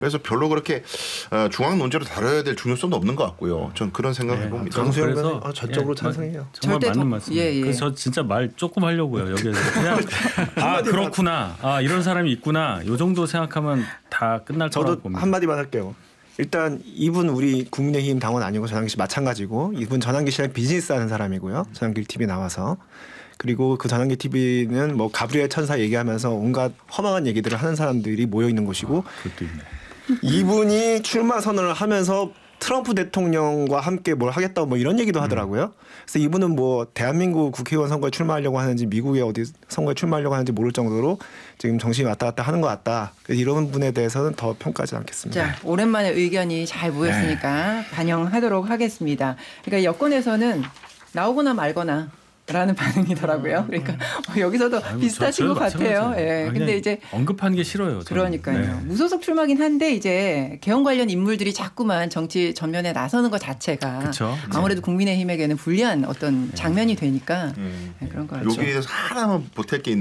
그래서 별로 그렇게 중앙 논제로 다뤄야 될 중요성도 없는 것 같고요. 전 그런 생각을 해봅니다. 정수영 의원은 전적으로 찬성해요. 정말 맞는 말씀이에요. 예. 그래서 저 진짜 말 조금 하려고요. 여기에서 그냥 그렇구나. 이런 사람이 있구나. 요 정도 생각하면 다 끝날 거라고 저도 봅니다. 한마디만 할게요. 일단 이분 우리 국민의힘 당원 아니고 전환기 씨 마찬가지고 이분 전환기 씨랑 비즈니스하는 사람이고요. 전환기 TV 나와서. 그리고 그 전환기 TV는 뭐 가브리엘 천사 얘기하면서 온갖 허망한 얘기들을 하는 사람들이 모여 있는 곳이고 그것도 있네. 이분이 출마 선언을 하면서 트럼프 대통령과 함께 뭘 하겠다고 뭐 이런 얘기도 하더라고요. 그래서 이분은 뭐 대한민국 국회의원 선거에 출마하려고 하는지 미국의 어디 선거에 출마하려고 하는지 모를 정도로 지금 정신이 왔다 갔다 하는 것 같다. 그래서 이런 분에 대해서는 더 평가하지 않겠습니다. 자, 오랜만에 의견이 잘 모였으니까 반영하도록 하겠습니다. 그러니까 여권에서는 나오거나 말거나 라는 반응이더라고요. 그러니까 여기서도 비슷하신 것 같아요. 예. 근데 이제 언급하는 게 싫어요. 저는. 그러니까요. 네. 무소속 출마긴 한데 이제 개헌 관련 인물들이 자꾸만 정치 전면에 나서는 것 자체가 그쵸. 아무래도 국민의힘에게는 불리한 어떤 장면이 되니까 그런 거 같죠. 여기에서 하나만 보탤 게